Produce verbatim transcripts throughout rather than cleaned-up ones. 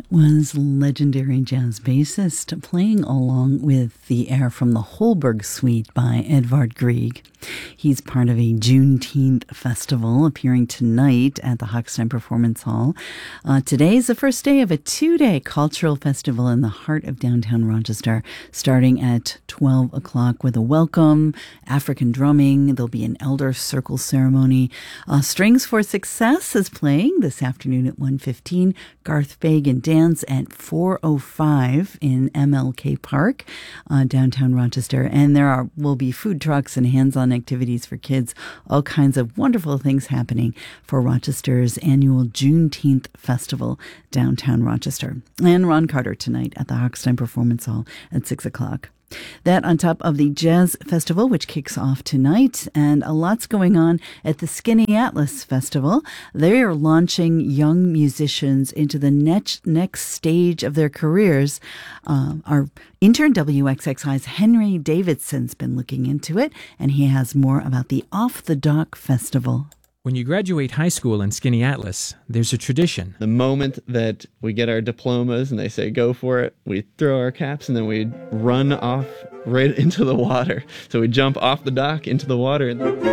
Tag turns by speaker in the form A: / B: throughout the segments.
A: That was legendary jazz bassist playing along with the air from the Holberg Suite by Edvard Grieg. He's part of a Juneteenth festival appearing tonight at the Hochstein Performance Hall. Uh, today is the first day of a two-day cultural festival in the heart of downtown Rochester, starting at twelve o'clock with a welcome, African drumming. There'll be an elder circle ceremony. Uh, Strings for Success is playing this afternoon at one fifteen. Garth Fagan dance at four oh five in M L K Park, uh, downtown Rochester. And there are will be food trucks and hands-on activities for kids, all kinds of wonderful things happening for Rochester's annual Juneteenth Festival, downtown Rochester. And Ron Carter tonight at the Hochstein Performance Hall at six o'clock. That on top of the Jazz Festival, which kicks off tonight, and a lot's going on at the Skinny Atlas Festival. They are launching young musicians into the next, next stage of their careers. Uh, our intern W X X I's Henry Davidson's been looking into it, and he has more about the Off the Dock Festival.
B: When you graduate high school in Skinny Atlas, there's a tradition.
C: The moment that we get our diplomas and they say go for it, we throw our caps and then we run off right into the water. So we jump off the dock into the water.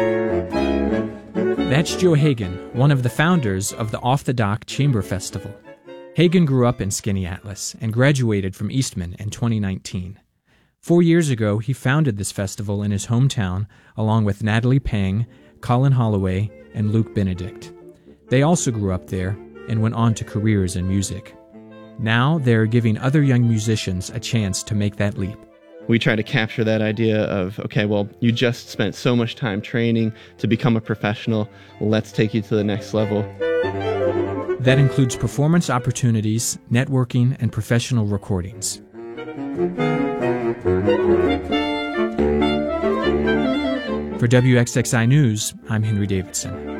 B: That's Joe Hagan, one of the founders of the Off the Dock Chamber Festival. Hagan grew up in Skinny Atlas and graduated from Eastman in twenty nineteen. Four years ago, he founded this festival in his hometown along with Natalie Pang, Colin Holloway, and Luke Benedict. They also grew up there and went on to careers in music. Now they're giving other young musicians a chance to make that leap.
C: We try to capture that idea of, okay, well, you just spent so much time training to become a professional. Let's take you to the next level.
B: That includes performance opportunities, networking, and professional recordings. For W X X I News, I'm Henry Davidson.